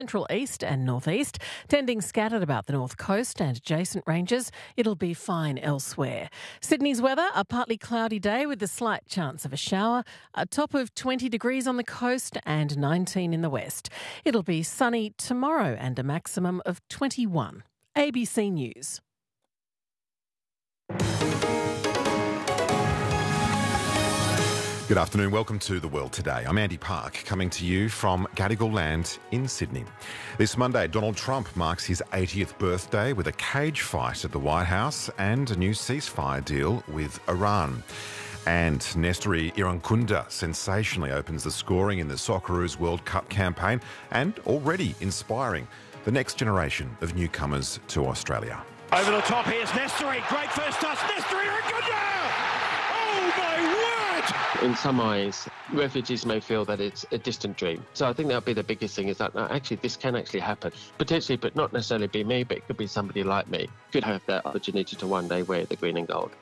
central east and northeast, tending scattered about the north coast and adjacent ranges. It'll be fine elsewhere. Sydney's weather, a partly cloudy day with a slight chance of a shower, a top of 20 degrees on the coast and 19 in the west. It'll be sunny tomorrow and a maximum of 21. ABC News. Good afternoon, welcome to The World Today. I'm Andy Park, coming to you from Gadigal Land in Sydney. This Monday, Donald Trump marks his 80th birthday with a cage fight at the White House and a new ceasefire deal with Iran. And Nestori Irankunda sensationally opens the scoring in the Socceroos World Cup campaign and already inspiring the next generation of newcomers to Australia. Over the top, here's Nestori. Great first touch. Nestori Irankunda! Oh, my word! In some eyes, refugees may feel that it's a distant dream. So I think that'll be the biggest thing, is that actually this can actually happen. Potentially, but not necessarily be me, but it could be somebody like me. Could have that opportunity to one day wear the green and gold.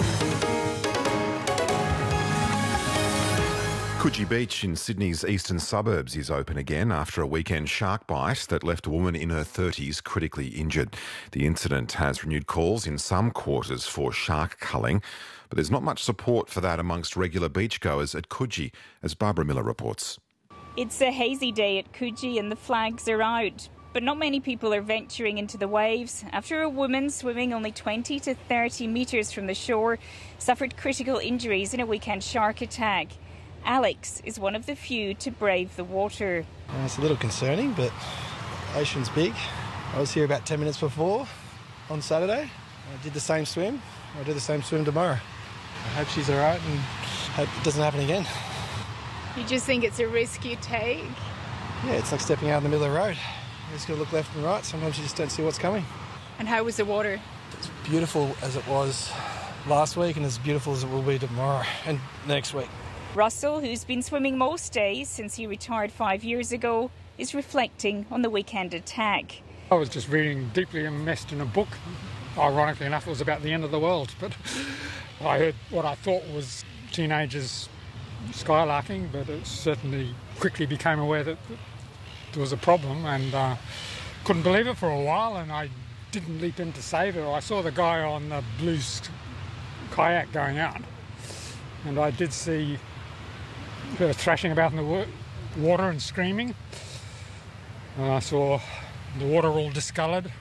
Coogee Beach in Sydney's eastern suburbs is open again after a weekend shark bite that left a woman in her 30s critically injured. The incident has renewed calls in some quarters for shark culling, but there's not much support for that amongst regular beachgoers at Coogee, as Barbara Miller reports. It's a hazy day at Coogee and the flags are out, but not many people are venturing into the waves after a woman swimming only 20 to 30 metres from the shore suffered critical injuries in a weekend shark attack. Alex is one of the few to brave the water. It's a little concerning, but the ocean's big. I was here about 10 minutes before on Saturday. I did the same swim. I'll do the same swim tomorrow. I hope she's all right and hope it doesn't happen again. You just think it's a risk you take? Yeah, it's like stepping out in the middle of the road. You just got to look left and right. Sometimes you just don't see what's coming. And how was the water? It's beautiful as it was last week and as beautiful as it will be tomorrow and next week. Russell, who's been swimming most days since he retired 5 years ago, is reflecting on the weekend attack. I was just reading deeply immersed in a book. Ironically enough, it was about the end of the world, but I heard what I thought was teenagers skylarking, but it certainly quickly became aware that there was a problem and couldn't believe it for a while, and I didn't leap in to save her. I saw the guy on the blue kayak going out, and I did see her thrashing about in the water and screaming. And I saw the water all discoloured.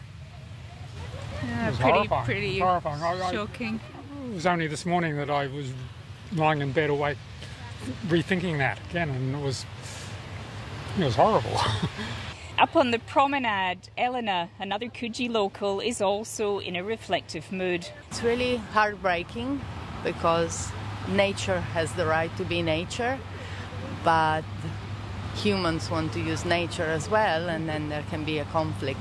Yeah, pretty horrifying. Shocking. It was only this morning that I was lying in bed awake, rethinking that again, and it was horrible. Up on the promenade, Eleanor, another Coogee local, is also in a reflective mood. It's really heartbreaking because nature has the right to be nature, but humans want to use nature as well, and then there can be a conflict.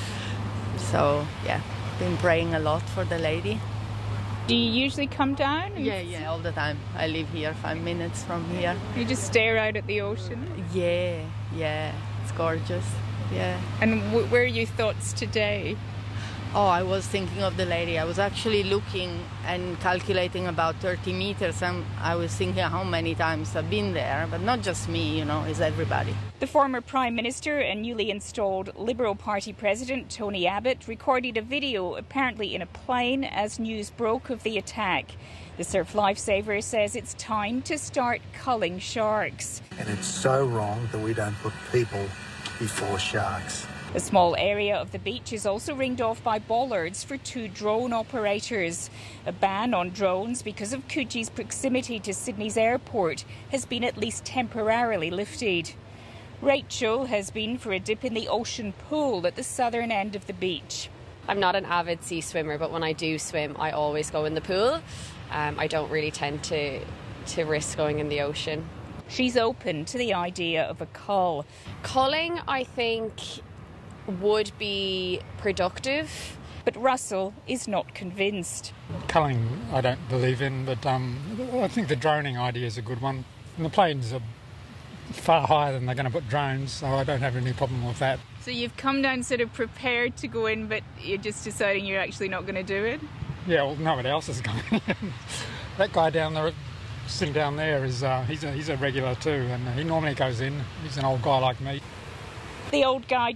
So, yeah, been praying a lot for the lady. Do you usually come down? Yeah, all the time. I live here 5 minutes from here. You just stare out at the ocean? Yeah, it's gorgeous, yeah. And where are your thoughts today? Oh, I was thinking of the lady. I was actually looking and calculating about 30 meters, and I was thinking how many times I've been there, but not just me, it's everybody. The former Prime Minister and newly installed Liberal Party President Tony Abbott recorded a video, apparently in a plane, as news broke of the attack. The surf lifesaver says it's time to start culling sharks. And it's so wrong that we don't put people before sharks. A small area of the beach is also ringed off by bollards for 2 drone operators. A ban on drones because of Coogee's proximity to Sydney's airport has been at least temporarily lifted. Rachel has been for a dip in the ocean pool at the southern end of the beach. I'm not an avid sea swimmer, but when I do swim, I always go in the pool. I don't really tend to risk going in the ocean. She's open to the idea of a cull. Culling, I think, would be productive. But Russell is not convinced. Culling I don't believe in, but I think the droning idea is a good one. And the planes are far higher than they're going to put drones, so I don't have any problem with that. So you've come down sort of prepared to go in, but you're just deciding you're actually not going to do it? Yeah, well, nobody else is going in. That guy down there, sitting down there, is he's a regular too, and he normally goes in. He's an old guy like me. The old guy